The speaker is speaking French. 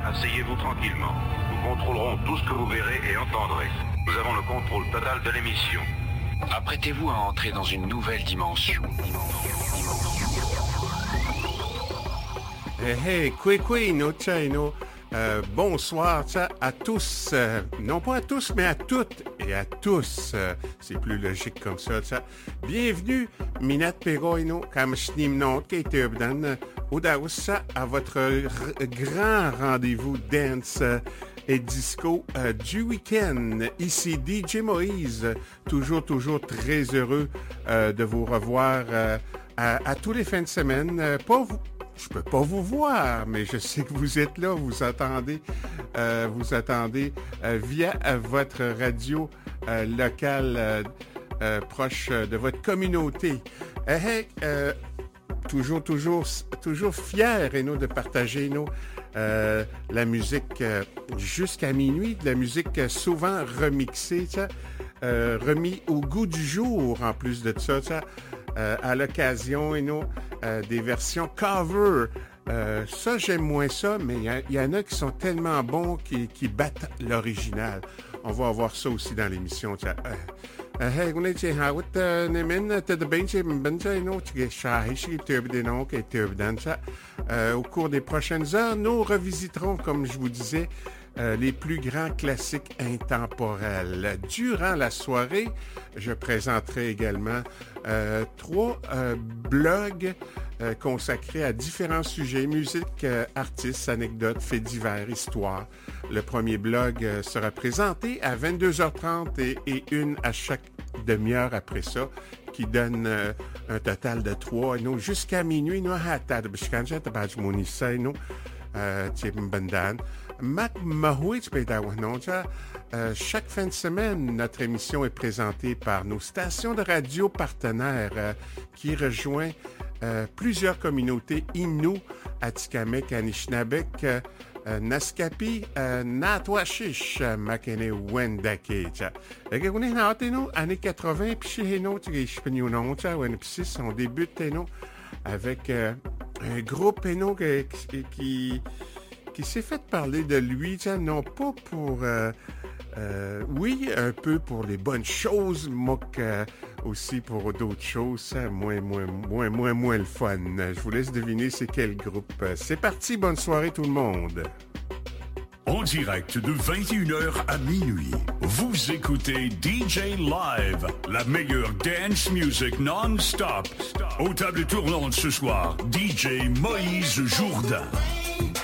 Asseyez-vous tranquillement. Nous contrôlerons tout ce que vous verrez et entendrez. Nous avons le contrôle total de l'émission. Apprêtez-vous à entrer dans une nouvelle dimension. Hey, no chino. Bonsoir à tous, non pas à tous, mais à toutes et à tous. C'est plus logique comme ça. Bienvenue, Minat Peroino, Kamshnim Kaitebdan, Odaoussa, à votre grand rendez-vous dance et disco du week-end. Ici DJ Moïse, toujours très heureux de vous revoir à tous les fins de semaine. Je peux pas vous voir, mais je sais que vous êtes là, vous attendez via votre radio locale proche de votre communauté. Toujours fiers, de partager la musique jusqu'à minuit, de la musique souvent remixée, remis au goût du jour en plus de ça, à l'occasion, des versions cover. Ça, j'aime moins ça, mais il y en a qui sont tellement bons qui battent l'original. On va avoir ça aussi dans l'émission. Au cours des prochaines heures, nous revisiterons, comme je vous disais, les plus grands classiques intemporels. Durant la soirée, je présenterai également 3 blogs consacrés à différents sujets, musique, artistes, anecdotes, faits divers, histoire. Le premier blog sera présenté à 22h30 et une à chaque demi-heure après ça, qui donne un total de 3. Jusqu'à minuit, chaque fin de semaine, notre émission est présentée par nos stations de radio partenaires qui rejoint plusieurs communautés Innu, Atikamekw, Anishinabek, Naskapi, Natwashish, Makene, Wendake. Années 80, puis on débute avec un groupe qui s'est fait parler de lui, non pas pour... oui, un peu pour les bonnes choses, mais aussi pour d'autres choses, moins le fun. Je vous laisse deviner c'est quel groupe. C'est parti, bonne soirée tout le monde. En direct de 21h à minuit, vous écoutez DJ Live, la meilleure dance music non-stop. Aux tables tournantes ce soir, DJ Moïse Jourdain.